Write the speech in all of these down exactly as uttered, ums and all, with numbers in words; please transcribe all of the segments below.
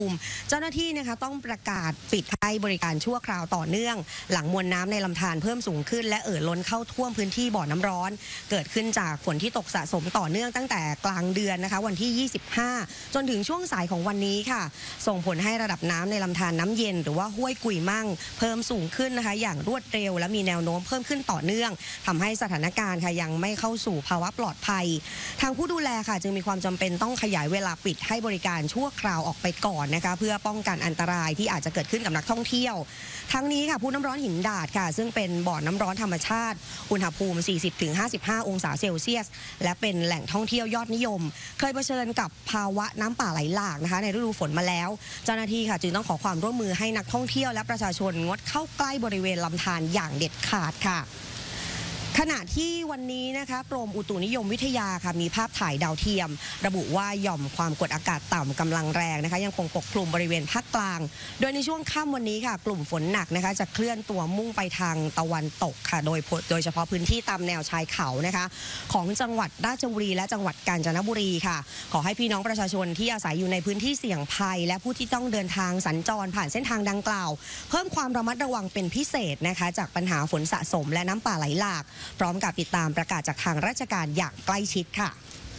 เจ้าหน้าที่นะคะต้องประกาศปิดให้บริการชั่วคราวต่อเนื่องหลังมวลน้ำในลำธารเพิ่มสูงขึ้นและเอ่อล้นเข้าท่วมพื้นที่บ่อน้ำร้อนเกิดขึ้นจากฝนที่ตกสะสมต่อเนื่องตั้งแต่กลางเดือนนะคะวันที่ยี่สิบห้าจนถึงช่วงสายของวันนี้ค่ะส่งผลให้ระดับน้ำในลำธารน้ำเย็นหรือว่าห้วยกุยมั่งเพิ่มสูงขึ้นนะคะอย่างรวดเร็วและมีแนวโน้มเพิ่มขึ้นต่อเนื่องทำให้สถานการณ์ค่ะยังไม่เข้าสู่ภาวะปลอดภัยทางผู้ดูแลค่ะจึงมีความจำเป็นต้องขยายเวลาปิดให้บริการชั่วคราวออกไปก่อนนะคะเพื่อป้องกันอันตรายที่อาจจะเกิดขึ้นกับนักท่องเที่ยวทั้งนี้ค่ะผู้น้ำร้อนหินดาดค่ะซึ่งเป็นบ่อน้ำร้อนธรรมชาติอุณหภูมิ สี่สิบถึงห้าสิบห้า องศาเซลเซียสและเป็นแหล่งท่องเที่ยวยอดนิยมเคยเผชิญกับภาวะน้ำป่าไหลหลากนะคะในฤดูฝนมาแล้วเจ้าหน้าที่ค่ะจึงต้องขอความร่วมมือให้นักท่องเที่ยวและประชาชนงดเข้าใกล้บริเวณลำธารอย่างเด็ดขาดค่ะขณะที่วันนี้นะคะกรมอุตุนิยมวิทยาค่ะมีภาพถ่ายดาวเทียมระบุว่าหย่อมความกดอากาศต่ำกำลังแรงนะคะยังคงปกคลุมบริเวณภาคกลางโดยในช่วงค่ำวันนี้ค่ะกลุ่มฝนหนักนะคะจะเคลื่อนตัวมุ่งไปทางตะวันตกค่ะโดยโดยเฉพาะพื้นที่ตามแนวชายเขานะคะของจังหวัดราชบุรีและจังหวัดกาญจนบุรีค่ะขอให้พี่น้องประชาชนที่อาศัยอยู่ในพื้นที่เสี่ยงภัยและผู้ที่ต้องเดินทางสัญจรผ่านเส้นทางดังกล่าวเพิ่มความระมัดระวังเป็นพิเศษนะคะจากปัญหาฝนสะสมและน้ำป่าไหลหลากพร้อมกับติดตามประกาศจากทางราชการอย่างใกล้ชิดค่ะ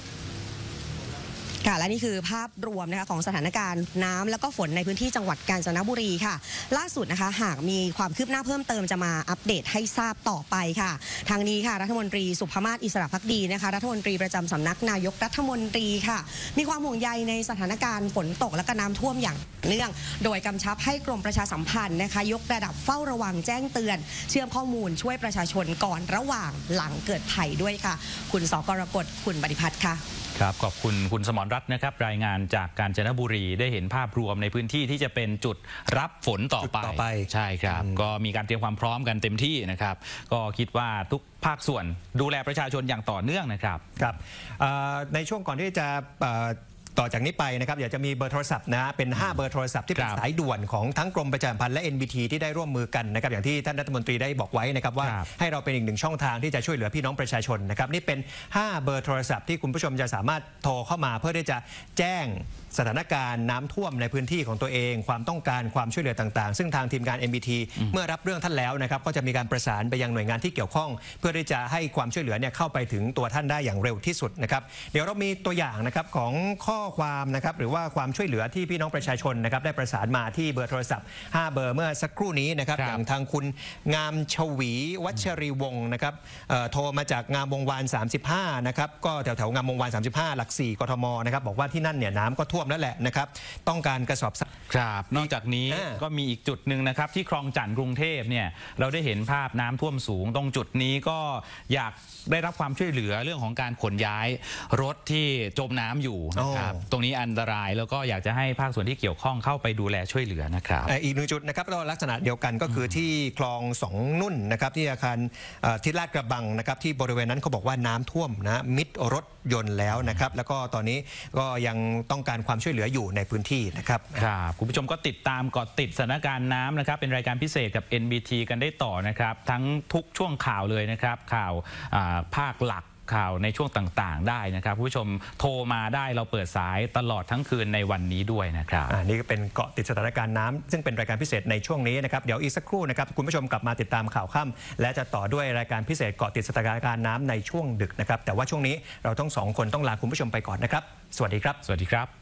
ค่ะและนี่คือภาพรวมนะคะของสถานการณ์น้ำแล้วก็ฝนในพื้นที่จังหวัดกาญจนบุรีค่ะล่าสุดนะคะหากมีความคืบหน้าเพิ่มเติมจะมาอัปเดตให้ทราบต่อไปค่ะทางนี้ค่ะรัฐมนตรีสุภมาศอิสระภักดีนะคะรัฐมนตรีประจำสำนักนายกรัฐมนตรีค่ะมีความห่วงใยในสถานการณ์ฝนตกและก็น้ำท่วมอย่างเนื่องโดยกำชับให้กรมประชาสัมพันธ์นะคะยกระดับเฝ้าระวังแจ้งเตือนเชื่อมข้อมูลช่วยประชาชนก่อนระหว่างหลังเกิดภัยด้วยค่ะคุณสกรกฎคุณบดิพัฒน์ค่ะครับขอบคุณคุณสมรรัตน์นะครับรายงานจากกาญจนบุรีได้เห็นภาพรวมในพื้นที่ที่จะเป็นจุดรับฝนต่อไปไปใช่ครับก็มีการเตรียมความพร้อมกันเต็มที่นะครับก็คิดว่าทุกภาคส่วนดูแลประชาชนอย่างต่อเนื่องนะครับครับในช่วงก่อนที่จะต่อจากนี้ไปนะครับอยากจะมีเบอร์โทรศัพท์นะเป็นห้าเบอร์โทรศัพท์ที่เป็นสายด่วนของทั้งกรมประชาสัมพันธ์และ เอ็น บี ที ที่ได้ร่วมมือกันนะครับอย่างที่ท่านรัฐมนตรีได้บอกไว้นะครับว่าให้เราเป็นอีกหนึ่งช่องทางที่จะช่วยเหลือพี่น้องประชาชนนะครับนี่เป็นห้าเบอร์โทรศัพท์ที่คุณผู้ชมจะสามารถโทรเข้ามาเพื่อที่จะแจ้งสถานการณ์น้ำท่วมในพื้นที่ของตัวเองความต้องการความช่วยเหลือต่างๆซึ่งทางทีมงาน เอ็น บี ที เมื่อรับเรื่องท่านแล้วนะครับก็จะมีการประสานไปยังหน่วยงานที่เกี่ยวข้องเพื่อที่จะให้ความช่วยเหลือเนี่ยเข้าไปถึงตัวท่านได้อย่างเร็วที่สุดนะครับเดี๋ยวเรามีตัวอย่างนะครับของข้อความนะครับหรือว่าความช่วยเหลือที่พี่น้องประชาชนนะครับได้ประสานมาที่เบอร์โทรศัพท์ห้าเบอร์เมื่อสักครู่นี้นะครับอย่างทางคุณงามชวีวัชรีวงศ์นะครับโทรมาจากงามวงวานสามสิบห้านะครับก็แถวๆงามวงวานสามสิบห้าหลักสี่กทมนะครับบอกว่าที่นั่นเนี่ยน้ำก็ท่วมแล้วแหละนะครับต้องการกระสอบครับนอกจากนี้ก็มีอีกจุดหนึ่งนะครับที่คลองจันทร์กรุงเทพเนี่ยเราได้เห็นภาพน้ำท่วมสูงตรงจุดนี้ก็อยากได้รับความช่วยเหลือเรื่องของการขนย้ายรถที่จมน้ำอยู่นะครับตรงนี้อันตรายแล้วก็อยากจะให้ภาคส่วนที่เกี่ยวข้องเข้าไปดูแลช่วยเหลือนะครับอีกหนึ่งจุดนะครับก็ลักษณะเดียวกันก็คือที่คลองสองนุ่นนะครับที่อาคารที่ลาดกระบังนะครับที่บริเวณนั้นเขาบอกว่าน้ำท่วมนะมิดรถยนต์แล้วนะครับแล้วก็ตอนนี้ก็ยังต้องการความช่วยเหลืออยู่ในพื้นที่นะครับครับคุณผู้ชมก็ติดตามเกาะติดสถานการณ์น้ำนะครับเป็นรายการพิเศษกับ เอ็น บี ที กันได้ต่อนะครับทั้งทุกช่วงข่าวเลยนะครับข่าวภาคหลักข่าวในช่วงต่างๆได้นะครับคุณผู้ชมโทรมาได้เราเปิดสายตลอดทั้งคืนในวันนี้ด้วยนะครับอันนี้ก็เป็นเกาะติดสถานการณ์น้ำซึ่งเป็นรายการพิเศษในช่วงนี้นะครับเดี๋ยวอีกสักครู่นะครับคุณผู้ชมกลับมาติดตามข่าวค่ำและจะต่อด้วยรายการพิเศษเกาะติดสถานการณ์น้ำในช่วงดึกนะครับแต่ว่าช่วงนี้เราต้องสองคนต้องลาคุณผู้ชมไปก่อนนะครับสวัสดีครับสวัสดีครับ